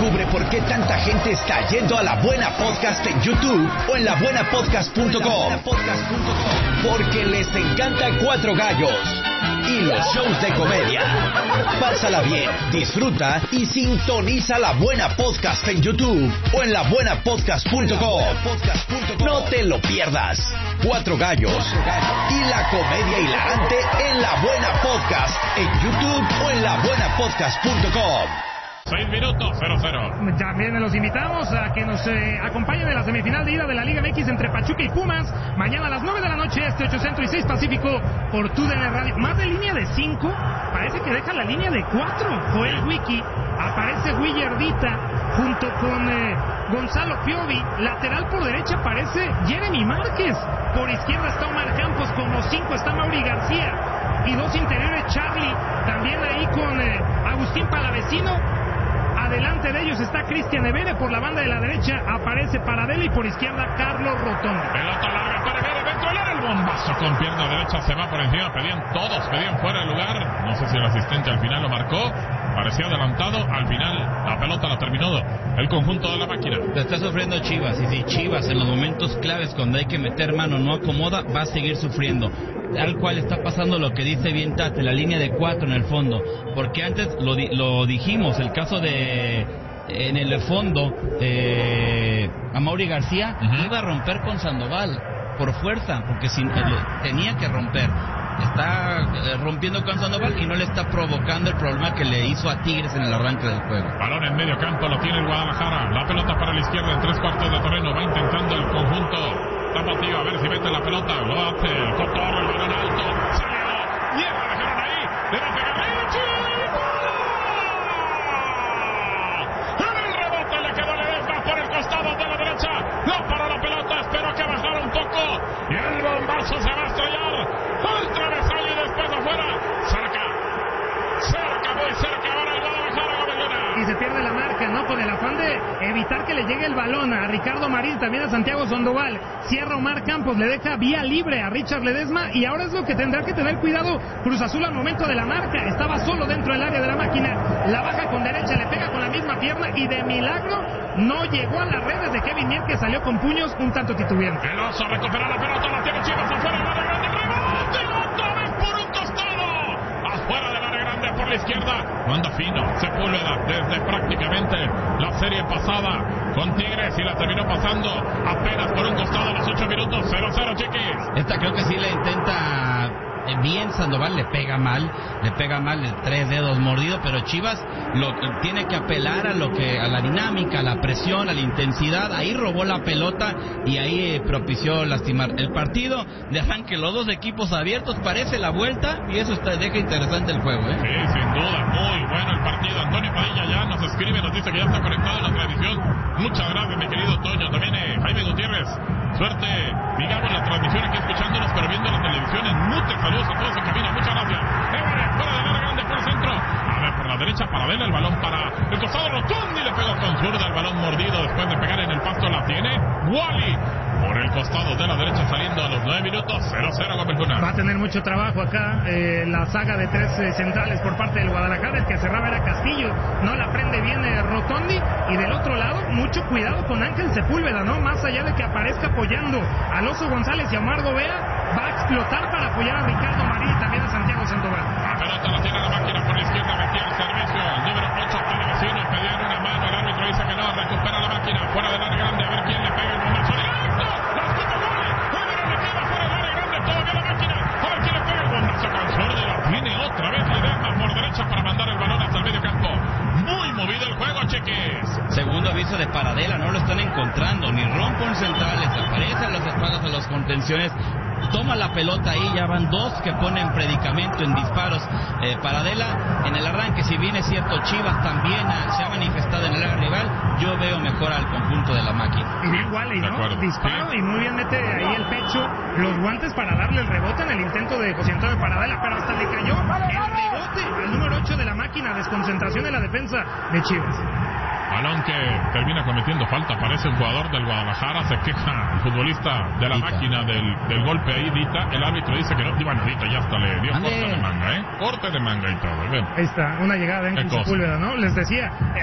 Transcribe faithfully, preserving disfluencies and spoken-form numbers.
Descubre por qué tanta gente está yendo a La Buena Podcast en YouTube o en la buena podcast punto com. Porque les encanta Cuatro Gallos y los shows de comedia. Pásala bien, disfruta y sintoniza La Buena Podcast en YouTube o en la buena podcast punto com. No te lo pierdas. Cuatro Gallos y la comedia hilarante en La Buena Podcast en YouTube o en la buena podcast punto com. Seis minutos, cero cero. También los invitamos a que nos eh, acompañen en la semifinal de ida de la Liga M X entre Pachuca y Pumas. Mañana a las nueve de la noche, este ocho Centro y seis Pacífico, por T U D N Radio. Más de línea de cinco, parece que deja la línea de cuatro. Joel Wiki, aparece Willardita junto con eh, Gonzalo Piovi. Lateral por derecha aparece Jeremy Márquez. Por izquierda está Omar Campos, como cinco está Mauri García. Y dos interiores, Charlie, también ahí con eh, Agustín Palavecino. Adelante de ellos está Cristian Evere, por la banda de la derecha aparece Paradela y por izquierda Carlos Rotondi. Pelota larga para Evere, dentro del área, el bombazo con pierna derecha se va por encima, pedían todos, pedían fuera de lugar, no sé si el asistente al final lo marcó, parecía adelantado, al final la pelota la terminó el conjunto de la máquina. Lo está sufriendo Chivas, y si Chivas en los momentos claves cuando hay que meter mano no acomoda, va a seguir sufriendo. Tal cual está pasando lo que dice bien Tate, la línea de cuatro en el fondo, porque antes lo, di- lo dijimos, el caso de en el fondo eh, Amaury García uh-huh. iba a romper con Sandoval por fuerza, porque sin, eh, tenía que romper, está eh, rompiendo con Sandoval y no le está provocando el problema que le hizo a Tigres en el arranque del juego. Balón en medio campo, lo tiene el Guadalajara, la pelota para la izquierda en tres cuartos de terreno, va intentando el conjunto tapatío, a ver si mete la pelota, lo hace el Cotorro, el balón alto, salió, bien, la dejaron ahí, le va a pegar Richie, ¡gol! En el rebote le quedó Ledesma por el costado de la derecha, no paró la pelota, esperó que bajara un poco, y el bombazo se va a estrellar, al travesaño y después afuera, cerca, cerca, muy cerca, ahora el Guadalajara, Gabellona. Y se pierde la marca, ¿no? Con el afán de evitar que le llegue el balón a Ricardo Marín, también a Santiago Sandoval. Cierra Omar Campos, le deja vía libre a Richard Ledesma y ahora es lo que tendrá que tener cuidado Cruz Azul al momento de la marca. Estaba solo dentro del área de la máquina, la baja con derecha, le pega con la misma pierna y de milagro no llegó a las redes de Kevin Mier, que salió con puños un tanto titubeante. El oso recupera la pelota, la tiene Chivas afuera del área grande, rebote, otra vez por un costado, afuera del área grande por la izquierda, no anda fino, Sepúlveda desde prácticamente la serie pasada con Tigres y la terminó pasando apenas por un costado a los ocho minutos, cero cero, Chiquis. Esta creo que sí la intenta bien Sandoval, le pega mal, le pega mal, el tres dedos mordido, pero Chivas lo tiene que apelar a lo que a la dinámica, a la presión, a la intensidad. Ahí robó la pelota y ahí eh, propició lastimar el partido. Dejan que los dos equipos abiertos, parece la vuelta y eso está, deja interesante el juego, ¿eh? Sí, sin duda, muy bueno el partido. Antonio Padilla ya nos escribe, nos dice que ya está conectado en la transmisión. Muchas gracias, mi querido Toño. También eh, Jaime Gutiérrez, suerte, digamos, la transmisión aquí escuchándonos, pero viendo la televisión en mute. Saludos a todos en cabina, muchas gracias. Évare, fuera del área grande por el centro. A ver, por la derecha, Paradela, el balón para el costado Rotondi, le pegó con zurda, el balón mordido después de pegar en el pasto, la tiene Wally. Por el costado de la derecha saliendo a los nueve minutos, cero cero Gómez. Va a tener mucho trabajo acá eh, la saga de tres eh, centrales por parte del Guadalajara. El que cerraba era Castillo, no la prende bien eh, Rotondi. Y del otro lado, mucho cuidado con Ángel Sepúlveda, ¿no? Más allá de que aparezca apoyando al Oso González y a Omar Gobea, va a explotar para apoyar a Ricardo Marín y también a Santiago Sandoval. La pelota la tiene la máquina por la izquierda, metía el servicio, el número ocho, Palavecino, pedían una mano, el árbitro dice que no, recupera la máquina, fuera del área grande, a ver quién le pega el bombazo directo, las copa gol, Évere le queda fuera del área grande, todavía la máquina, a ver quién le pega el bombazo con zurda y la tiene otra vez Ledesma por derecha para mandar el balón hasta el medio campo. Muy movido el juego, Cheques. Segundo aviso de Paradela, no lo están encontrando, ni rompen centrales, aparecen las espaldas de los contenciones, toma la pelota ahí, ya van dos que ponen predicamento en disparos. eh, Paradela en el arranque, si bien es cierto Chivas también ha, se ha manifestado en el área rival, yo veo mejor al conjunto de la máquina. Y bien Wally, ¿no? Disparo sí. Y muy bien mete ahí el pecho, los guantes para darle el rebote en el intento de José Antonio Paradela, pero hasta le cayó el rebote al número ocho de la máquina, desconcentración en la defensa de Chivas. Balón que termina cometiendo falta, parece un jugador del Guadalajara, se queja el futbolista de la Dita. máquina del, del golpe ahí, Dita, el árbitro dice que no, bueno, Dita ya hasta le dio corte de manga, ¿eh? Corte de manga y todo, ¿ven? Ahí está, una llegada en Sepúlveda, ¿no? Les decía...